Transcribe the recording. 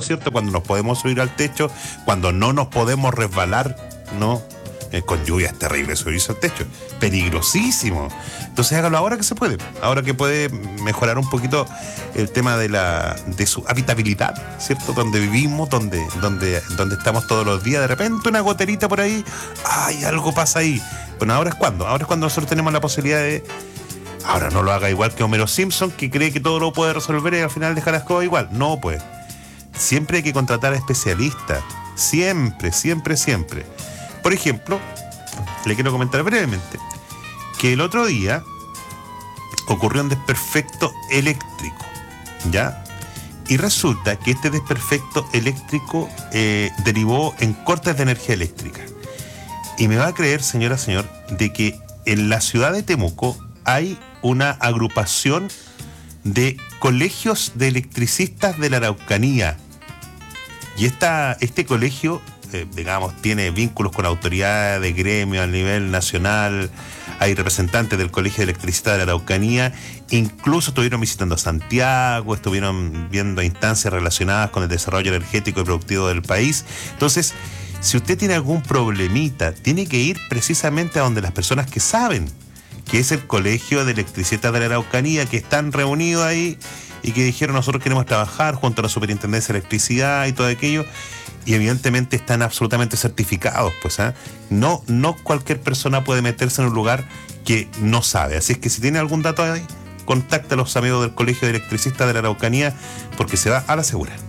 ¿cierto? Cuando nos podemos subir al techo, cuando no nos podemos resbalar, ¿no? Con lluvia es terrible subirse al techo, peligrosísimo. Entonces hágalo ahora que se puede, ahora que puede mejorar un poquito el tema de su habitabilidad, ¿cierto? Donde vivimos, donde estamos todos los días, de repente una goterita por ahí, ¡ay! Algo pasa ahí. Bueno, ahora es cuando nosotros tenemos la posibilidad de... Ahora no lo haga igual que Homero Simpson, que cree que todo lo puede resolver y al final deja las cosas igual. No, pues. Siempre hay que contratar a especialistas. Siempre. Por ejemplo, le quiero comentar brevemente que el otro día ocurrió un desperfecto eléctrico, ¿ya? Y resulta que este desperfecto eléctrico derivó en cortes de energía eléctrica. Y me va a creer, señor, de que en la ciudad de Temuco hay una agrupación de colegios de electricistas de la Araucanía. Y este colegio, digamos, tiene vínculos con autoridades de gremio a nivel nacional. Hay representantes del Colegio de Electricistas de la Araucanía. Incluso estuvieron visitando Santiago, estuvieron viendo instancias relacionadas con el desarrollo energético y productivo del país. Entonces, si usted tiene algún problemita, tiene que ir precisamente a donde las personas que saben, que es el Colegio de Electricistas de la Araucanía, que están reunidos ahí y que dijeron: nosotros queremos trabajar junto a la Superintendencia de Electricidad y todo aquello, y evidentemente están absolutamente certificados, pues, ¿eh? No cualquier persona puede meterse en un lugar que no sabe. Así es que si tiene algún dato ahí, contacte a los amigos del Colegio de Electricistas de la Araucanía, porque se va a la segura.